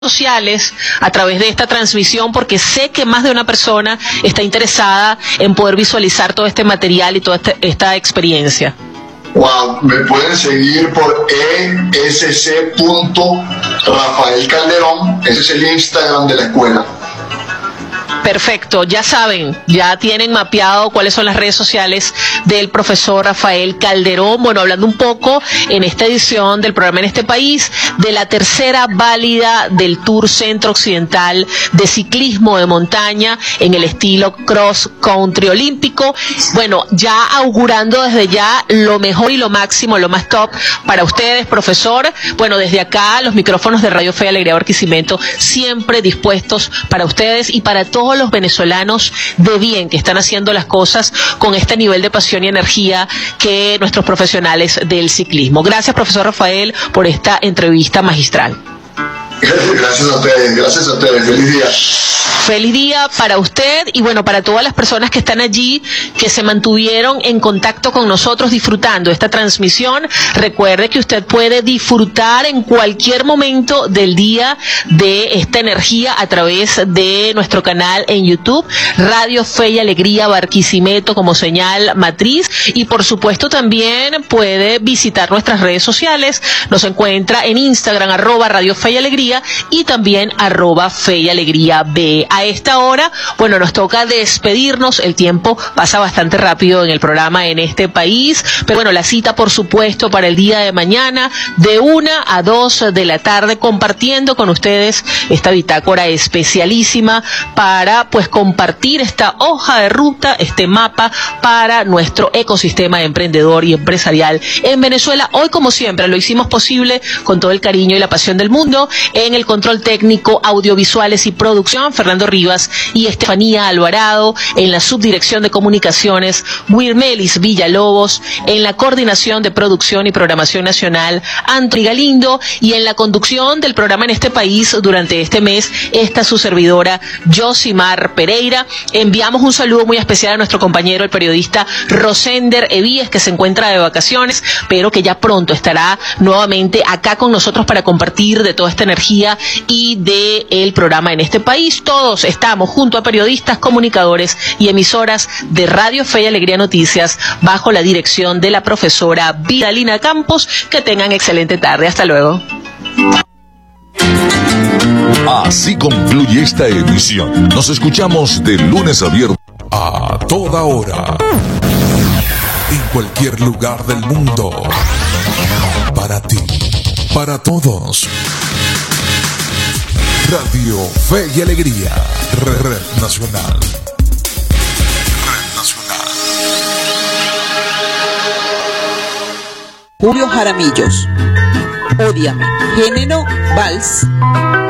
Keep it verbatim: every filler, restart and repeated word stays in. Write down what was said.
sociales a través de esta transmisión, porque sé que más de una persona está interesada en poder visualizar todo este material y toda esta, esta experiencia. Wow, me pueden seguir por e s c punto rafael calderón, ese es el Instagram de la escuela. Perfecto, ya saben, ya tienen mapeado cuáles son las redes sociales del profesor Rafael Calderón. Bueno, hablando un poco en esta edición del programa En Este País de la tercera válida del Tour Centro Occidental de ciclismo de montaña en el estilo cross country olímpico. Bueno, ya augurando desde ya lo mejor y lo máximo, lo más top para ustedes, profesor. Bueno, desde acá los micrófonos de Radio Fe y Alegría Barquisimeto siempre dispuestos para ustedes y para todos los venezolanos de bien que están haciendo las cosas con este nivel de pasión y energía que nuestros profesionales del ciclismo. Gracias, profesor Rafael, por esta entrevista magistral. Gracias a ustedes, gracias a ustedes. Feliz día. Feliz día para usted y bueno, para todas las personas que están allí, que se mantuvieron en contacto con nosotros disfrutando esta transmisión. Recuerde que usted puede disfrutar en cualquier momento del día de esta energía a través de nuestro canal en YouTube, Radio Fe y Alegría Barquisimeto como señal matriz, y por supuesto también puede visitar nuestras redes sociales. Nos encuentra en Instagram, arroba Radio Fe y Alegría, y también arroba Fe y Alegría B. A esta hora, bueno, nos toca despedirnos. El tiempo pasa bastante rápido en el programa En Este País, pero bueno, la cita por supuesto para el día de mañana de una a dos de la tarde, compartiendo con ustedes esta bitácora especialísima para pues compartir esta hoja de ruta, este mapa para nuestro ecosistema emprendedor y empresarial en Venezuela. Hoy, como siempre, lo hicimos posible con todo el cariño y la pasión del mundo. En el control técnico, audiovisuales y producción, Fernando Rivas y Estefanía Alvarado. En la subdirección de comunicaciones, Wirmelis Villalobos. En la coordinación de producción y programación nacional, Anthony Galindo. Y en la conducción del programa En Este País durante este mes, esta su servidora, Josimar Pereira. Enviamos un saludo muy especial a nuestro compañero, el periodista Rosender Evíes, que se encuentra de vacaciones, pero que ya pronto estará nuevamente acá con nosotros para compartir de toda esta energía y de el programa En Este País. Todos estamos junto a periodistas, comunicadores y emisoras de Radio Fe y Alegría Noticias bajo la dirección de la profesora Vidalina Campos. Que tengan excelente tarde. Hasta luego. Así concluye esta emisión. Nos escuchamos de lunes a viernes a toda hora, en cualquier lugar del mundo, para ti, para todos. Radio Fe y Alegría, Red Nacional. Red Nacional. Julio Jaramillos, Ódiame, género, vals.